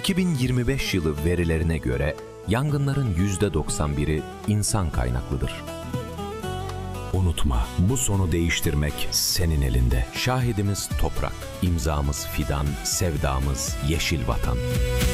2025 yılı verilerine göre yangınların %91'i insan kaynaklıdır. Unutma, bu sonu değiştirmek senin elinde. Şahidimiz toprak, imzamız fidan, sevdamız yeşil vatan.